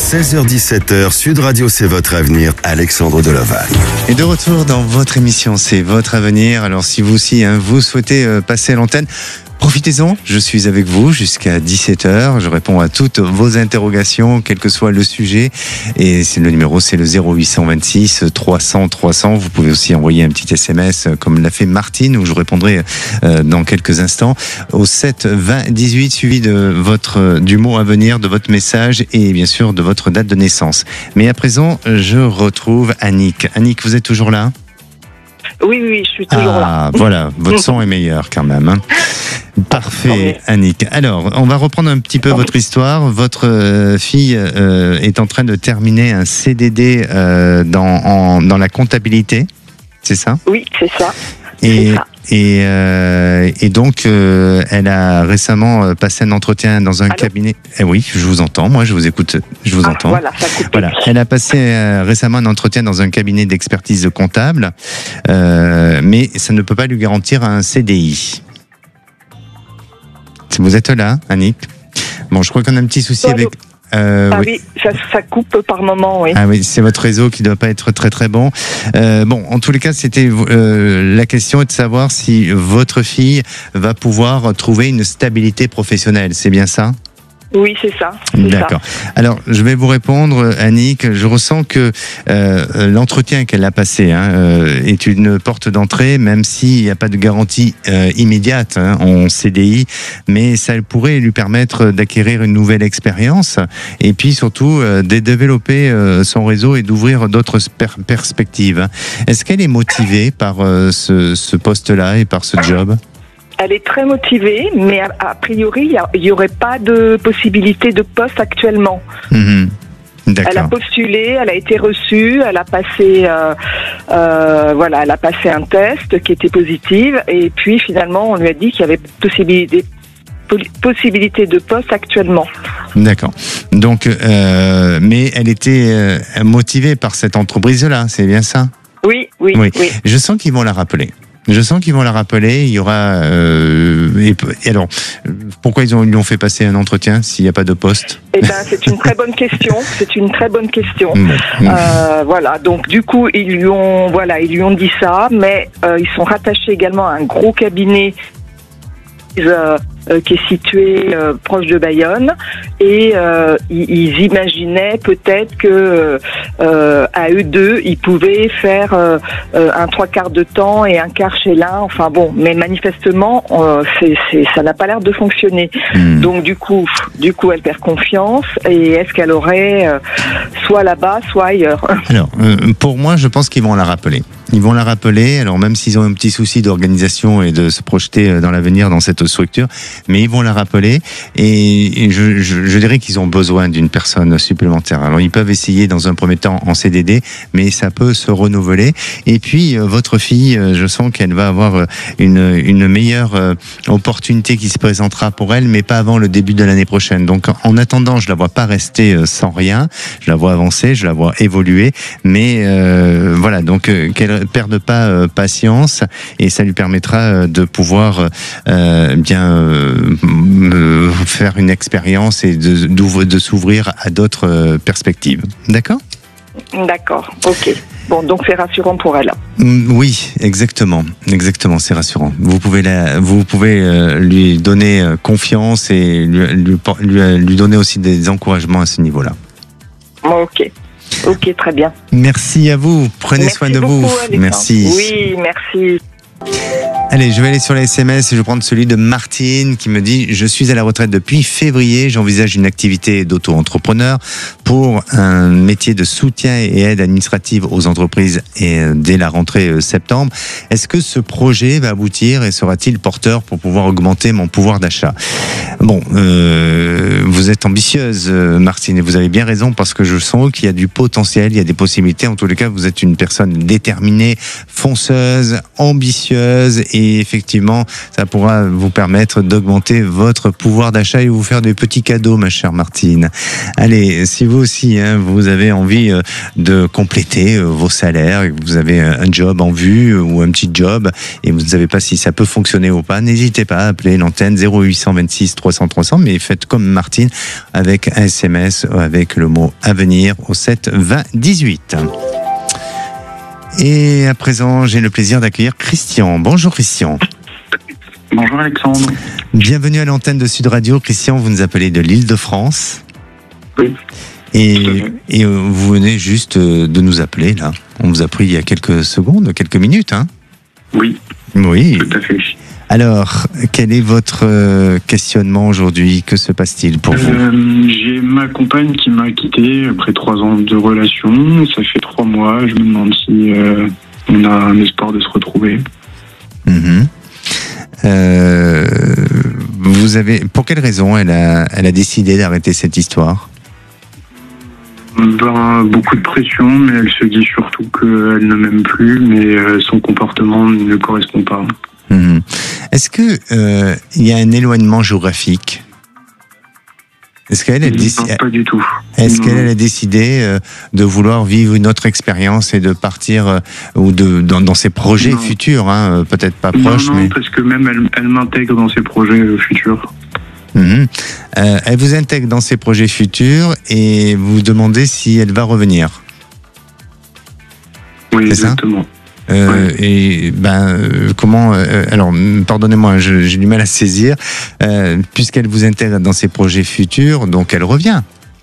16h-17h, Sud Radio, c'est votre avenir, Alexandre Deloval. Et de retour dans votre émission, c'est votre avenir. Alors si vous aussi, vous souhaitez passer à l'antenne, profitez-en, je suis avec vous jusqu'à 17h. Je réponds à toutes vos interrogations, quel que soit le sujet. Et c'est le numéro, c'est le 0826 300 300. Vous pouvez aussi envoyer un petit SMS comme l'a fait Martine, où je répondrai dans quelques instants au 7 20 18, suivi du mot à venir, de votre message et bien sûr de votre date de naissance. Mais à présent, je retrouve Annick. Annick, vous êtes toujours là ? Oui, je suis toujours là. Voilà, votre son est meilleur quand même. Parfait, Annick. Alors, on va reprendre un petit peu votre histoire. Votre fille est en train de terminer un CDD dans la comptabilité, c'est ça ? Oui, c'est ça. Et donc, elle a récemment passé un entretien dans un cabinet. Eh oui, je vous entends. Moi, je vous écoute. Je vous entends. Voilà. Elle a passé récemment un entretien dans un cabinet d'expertise comptable, mais ça ne peut pas lui garantir un CDI. Vous êtes là, Annick ? Bon, je crois qu'on a un petit souci avec. Oui, ça coupe par moment, oui. Ah oui, c'est votre réseau qui ne doit pas être très très bon. Bon, en tous les cas, c'était la question est de savoir si votre fille va pouvoir trouver une stabilité professionnelle. C'est bien ça ? Oui, c'est ça. D'accord. Alors, je vais vous répondre, Annick. Je ressens que l'entretien qu'elle a passé est une porte d'entrée, même s'il n'y a pas de garantie immédiate en CDI, mais ça pourrait lui permettre d'acquérir une nouvelle expérience et puis surtout de développer son réseau et d'ouvrir d'autres perspectives. Est-ce qu'elle est motivée par ce poste-là et par ce job ? Elle est très motivée, mais a priori, il n'y aurait pas de possibilité de poste actuellement. D'accord. Elle a postulé, elle a été reçue, elle a passé, elle a passé un test qui était positif, et puis finalement, on lui a dit qu'il y avait possibilité de poste actuellement. D'accord. Donc, mais elle était motivée par cette entreprise-là, c'est bien ça ? Oui. Je sens qu'ils vont la rappeler. Il y aura. Et alors, pourquoi ils lui ont fait passer un entretien s'il n'y a pas de poste ? Eh ben, c'est une très bonne question. Voilà. Donc, du coup, ils lui ont dit ça, mais ils sont rattachés également à un gros cabinet qui est situé proche de Bayonne, et ils imaginaient peut-être que à eux deux ils pouvaient faire un 3/4 de temps et un quart chez l'un, enfin bon, mais manifestement ça n'a pas l'air de fonctionner. Donc du coup elle perd confiance, et est-ce qu'elle aurait soit là-bas soit ailleurs? Alors pour moi, je pense qu'ils vont la rappeler. Alors même s'ils ont un petit souci d'organisation et de se projeter dans l'avenir dans cette structure, mais ils vont la rappeler, et je dirais qu'ils ont besoin d'une personne supplémentaire. Alors ils peuvent essayer dans un premier temps en CDD, mais ça peut se renouveler. Et puis votre fille, je sens qu'elle va avoir une meilleure opportunité qui se présentera pour elle, mais pas avant le début de l'année prochaine. Donc en attendant, je la vois pas rester sans rien. Je la vois avancer, je la vois évoluer, mais voilà, donc qu'elle perde pas patience, et ça lui permettra de pouvoir faire une expérience et de s'ouvrir à d'autres perspectives. D'accord ? D'accord, ok. Bon, donc c'est rassurant pour elle. Oui, exactement, c'est rassurant. Vous pouvez lui donner confiance et lui donner aussi des encouragements à ce niveau-là. Ok, très bien. Merci à vous, prenez soin de vous. Merci. Oui, merci. Allez, je vais aller sur les SMS et je vais prendre celui de Martine qui me dit « Je suis à la retraite depuis février, j'envisage une activité d'auto-entrepreneur pour un métier de soutien et aide administrative aux entreprises et dès la rentrée septembre. Est-ce que ce projet va aboutir et sera-t-il porteur pour pouvoir augmenter mon pouvoir d'achat ?» Bon, vous êtes ambitieuse, Martine, et vous avez bien raison, parce que je sens qu'il y a du potentiel, il y a des possibilités. En tous les cas, vous êtes une personne déterminée, fonceuse, ambitieuse, précieuses et effectivement, ça pourra vous permettre d'augmenter votre pouvoir d'achat et vous faire des petits cadeaux, ma chère Martine. Allez, si vous aussi, vous avez envie de compléter vos salaires, et que vous avez un job en vue ou un petit job et vous ne savez pas si ça peut fonctionner ou pas, n'hésitez pas à appeler l'antenne 0826 300 300, mais faites comme Martine avec un SMS avec le mot avenir au 7 20 18. Et à présent, j'ai le plaisir d'accueillir Christian. Bonjour Christian. Bonjour Alexandre. Bienvenue à l'antenne de Sud Radio. Christian, vous nous appelez de l'Île-de-France. Oui. Et vous venez juste de nous appeler là. On vous a pris il y a quelques secondes, quelques minutes, hein? Oui. Oui. Tout à fait. Alors, quel est votre questionnement aujourd'hui? Que se passe-t-il pour vous? J'ai ma compagne qui m'a quitté après 3 ans de relation. Ça fait 3 mois. Je me demande si on a un espoir de se retrouver. Vous avez, pour quelle raison elle a décidé d'arrêter cette histoire? Beaucoup de pression, mais elle se dit surtout qu'elle ne m'aime plus, mais son comportement ne correspond pas. Est-ce que il y a un éloignement géographique? Est-ce qu'elle a décidé? Non, pas du tout. Est-ce qu'elle a décidé de vouloir vivre une autre expérience et de partir ou dans ses projets futurs, peut-être pas proches, mais parce que même elle m'intègre dans ses projets futurs. Elle vous intègre dans ses projets futurs et vous demandez si elle va revenir. Oui, c'est exactement. Ça et comment alors pardonnez-moi, j'ai du mal à saisir, puisqu'elle vous intègre dans ses projets futurs, donc elle revient.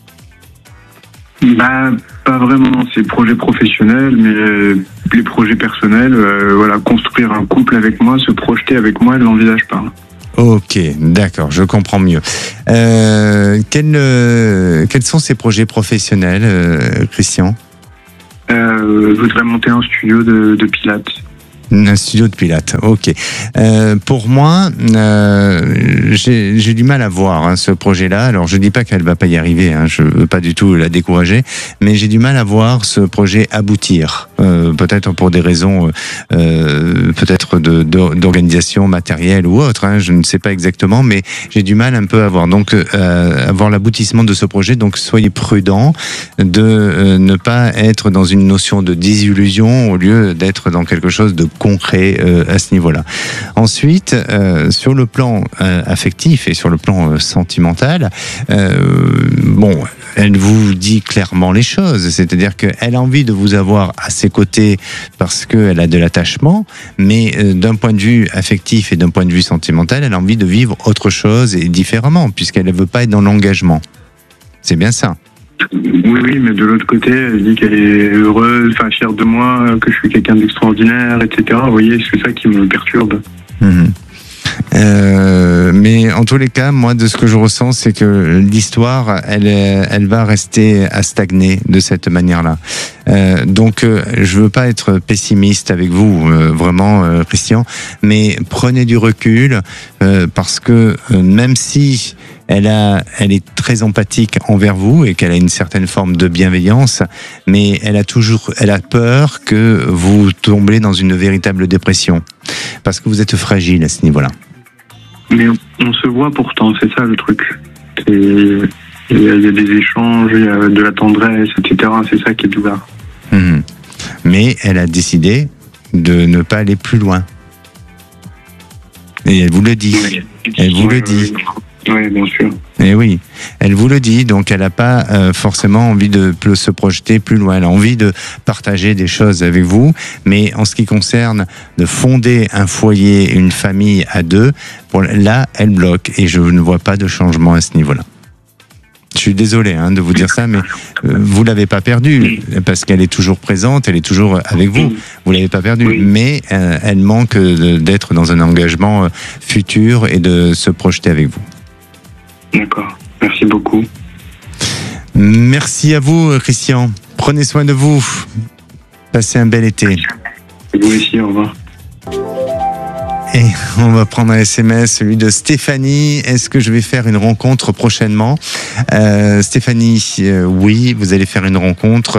Pas vraiment dans ses projets professionnels, mais les projets personnels, construire un couple avec moi, se projeter avec moi, elle l'envisage pas. Ok, d'accord, je comprends mieux. Quels sont ses projets professionnels, Christian? Je voudrais monter un studio de pilates. Un studio de pilates, ok. Pour moi, j'ai du mal à voir ce projet-là. Alors, je dis pas qu'elle va pas y arriver, je veux pas du tout la décourager, mais j'ai du mal à voir ce projet aboutir. Peut-être pour des raisons, peut-être d'organisation matérielle ou autre. Je ne sais pas exactement, mais j'ai du mal un peu à voir. Donc, avoir l'aboutissement de ce projet. Donc, soyez prudents de ne pas être dans une notion de désillusion au lieu d'être dans quelque chose de concret à ce niveau-là. Ensuite, sur le plan affectif et sur le plan sentimental, elle vous dit clairement les choses, c'est-à-dire qu'elle a envie de vous avoir à ses côtés parce qu'elle a de l'attachement, mais d'un point de vue affectif et d'un point de vue sentimental, elle a envie de vivre autre chose et différemment, puisqu'elle ne veut pas être dans l'engagement. C'est bien ça? Oui, mais de l'autre côté, elle dit qu'elle est heureuse, fière de moi, que je suis quelqu'un d'extraordinaire, etc. Vous voyez, c'est ça qui me perturbe. Mais en tous les cas, moi, de ce que je ressens, c'est que l'histoire, elle va rester à stagner de cette manière-là. Donc, je veux pas être pessimiste avec vous, vraiment, Christian, mais prenez du recul, parce que même si elle est très empathique envers vous et qu'elle a une certaine forme de bienveillance, mais elle a peur que vous tombiez dans une véritable dépression, parce que vous êtes fragile à ce niveau-là. Mais on se voit pourtant, c'est ça le truc. Il y a des échanges, il y a de la tendresse, etc. C'est ça qui est bizarre. Mais elle a décidé de ne pas aller plus loin. Et elle vous le dit. Elle vous le dit. Oui, bien sûr. Et oui, elle vous le dit, donc elle n'a pas forcément envie de se projeter plus loin. Elle a envie de partager des choses avec vous, mais en ce qui concerne de fonder un foyer, une famille à deux, là, elle bloque et je ne vois pas de changement à ce niveau-là. Je suis désolé de vous dire ça, mais vous l'avez pas perdue parce qu'elle est toujours présente, elle est toujours avec vous. Vous l'avez pas perdue, mais elle manque d'être dans un engagement futur et de se projeter avec vous. D'accord. Merci beaucoup. Merci à vous, Christian. Prenez soin de vous. Passez un bel été. Vous aussi, au revoir. Et on va prendre un SMS, celui de Stéphanie. Est-ce que je vais faire une rencontre prochainement? Stéphanie, oui, vous allez faire une rencontre. Je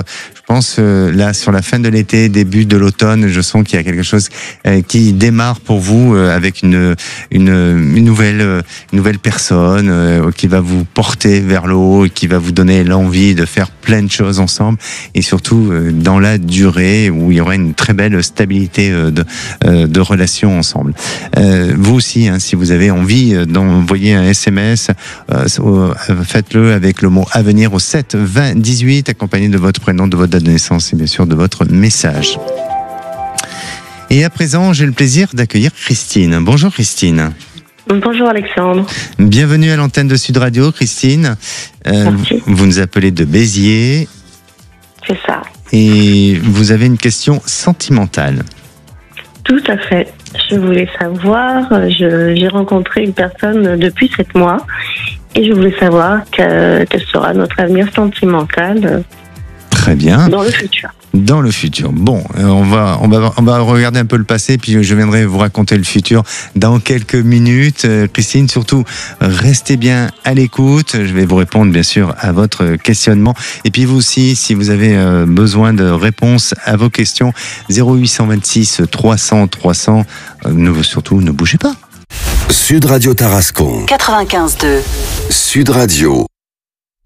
pense là sur la fin de l'été, début de l'automne, je sens qu'il y a quelque chose qui démarre pour vous avec une nouvelle personne qui va vous porter vers le haut et qui va vous donner l'envie de faire plein de choses ensemble, et surtout dans la durée où il y aura une très belle stabilité de relations ensemble. Vous aussi, si vous avez envie d'envoyer un SMS, faites-le avec le mot « Avenir » au 7 20 18, accompagné de votre prénom, de votre date de naissance et bien sûr de votre message. Et à présent, j'ai le plaisir d'accueillir Christine. Bonjour Christine. Bonjour Alexandre. Bienvenue à l'antenne de Sud Radio, Christine. Merci. Vous nous appelez de Béziers. C'est ça. Et vous avez une question sentimentale. Tout à fait. Je voulais savoir, j'ai rencontré une personne depuis 7 mois et je voulais savoir quel sera notre avenir sentimental. Très bien. Dans le futur. Dans le futur. Bon, on va regarder un peu le passé, puis je viendrai vous raconter le futur dans quelques minutes. Christine, surtout, restez bien à l'écoute. Je vais vous répondre, bien sûr, à votre questionnement. Et puis vous aussi, si vous avez besoin de réponses à vos questions, 0826 300 300. Surtout, ne bougez pas. Sud Radio Tarascon. 95.2. Sud Radio.